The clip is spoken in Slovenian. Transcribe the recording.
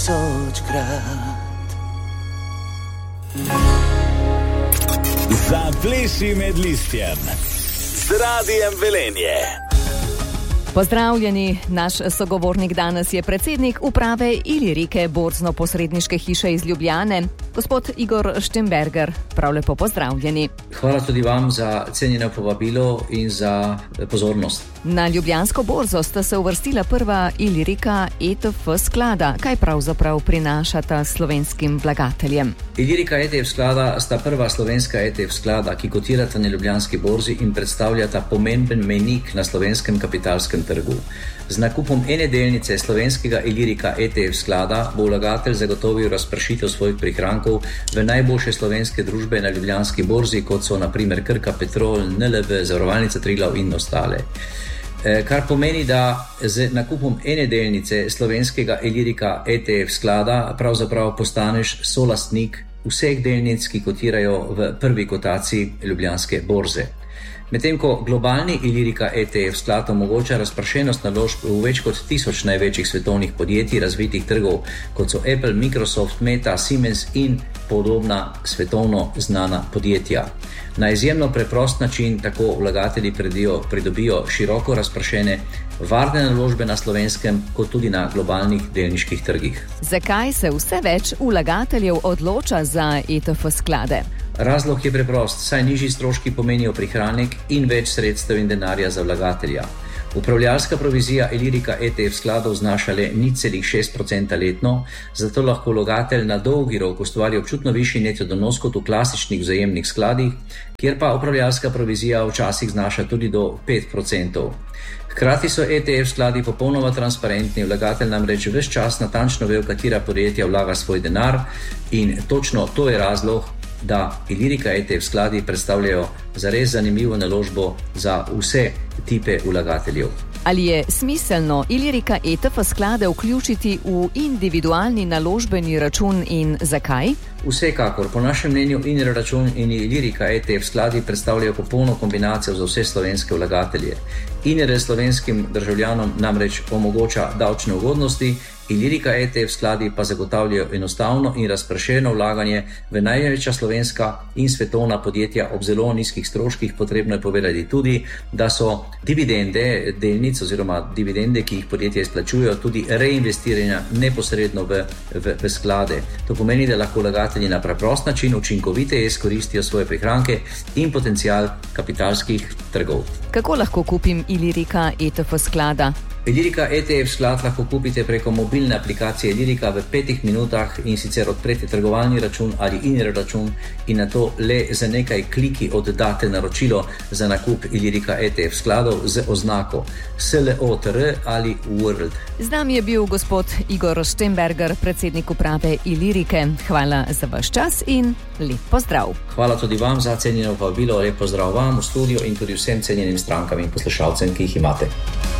Zapleši med listjem z Radijem Velenje. Pozdravljeni, naš sogovornik danes je predsednik uprave Ilirike borzno-posredniške hiše iz Ljubljane, gospod Igor Štembergar. Prav lepo pozdravljeni. Hvala tudi vam za cenjeno povabilo in za pozornost. Na Ljubljansko borzo sta se uvrstila prva Ilirika ETF sklada. Kaj pravzaprav prinašata slovenskim vlagateljem? Ilirika ETF sklada sta prva slovenska ETF sklada, ki kotirata na Ljubljanski borzi in predstavljata pomemben mejnik na slovenskem kapitalskem trgu. Z nakupom ene delnice slovenskega Ilirika ETF sklada bo vlagatelj zagotovil razpršitev svojih prihrankov v najboljše slovenske družbe na Ljubljanski borzi, kot so na primer Krka, Petrol, NLB, Zavarovalnica Triglav in ostale. Kar pomeni, da z nakupom ene delnice slovenskega Ilirika ETF sklada pravzaprav postaneš solastnik vseh delnic, ki kotirajo v prvi kotaciji Ljubljanske borze. Medtem ko globalni Ilirika ETF sklad omogoča razpršenost naložb v več kot 1000 največjih svetovnih podjetij razvitih trgov, kot so Apple, Microsoft, Meta, Siemens in podobna svetovno znana podjetja. Na izjemno preprost način tako vlagatelji pridobijo široko razpršene varne naložbe na slovenskem kot tudi na globalnih delniških trgih. Zakaj se vse več vlagateljev odloča za ETF sklade? Razlog je preprost, saj nižji stroški pomenijo prihranek in več sredstev in denarja za vlagatelja. Upravljalska provizija Ilirika ETF skladov znaša le 0,6% letno, zato lahko vlagatelj na dolgi rok ustvari občutno višji neto donos kot v klasičnih vzajemnih skladih, kjer pa upravljalska provizija včasih znaša tudi do 5%. Hkrati so ETF skladi popolnoma transparentni, vlagatelj namreč ves čas natančno ve, v katera podjetja vlaga svoj denar, in točno to je razlog, da Ilirika ETF skladi predstavljajo zares zanimivo naložbo za vse tipe vlagateljev. Ali je smiselno Ilirika ETF sklade vključiti v individualni naložbeni račun in zakaj? Vsekakor, po našem mnenju INR račun in Ilirika ETF skladi predstavljajo popolno kombinacijo za vse slovenske vlagatelje. INR slovenskim državljanom namreč omogoča davčne ugodnosti, Ilirika ETF skladi pa zagotavljajo enostavno in razpršeno vlaganje v največja slovenska in svetovna podjetja ob zelo nizkih stroških. Potrebno je povedati tudi, da so dividende delnic oziroma dividende, ki jih podjetja izplačujejo, tudi reinvestiranja neposredno v sklade. To pomeni, da lahko vlagatelji na preprost način učinkoviteje izkoristijo svoje prihranke in potencial kapitalskih trgov. Kako lahko kupim Ilirika ETF sklada? Ilirika ETF sklad lahko kupite preko mobilne aplikacije Ilirika v 5 minutah, in sicer odprete trgovalni račun ali INR račun in na to le za nekaj kliki oddate naročilo za nakup Ilirika ETF skladov z oznako SLOTR ali World. Z nami je bil gospod Igor Štembergar, predsednik uprave Ilirike. Hvala za vaš čas in lep pozdrav. Hvala tudi vam za cenjeno povabilo, lep pozdrav vam v studio in tudi vsem cenjenim strankam in poslušalcem, ki jih imate.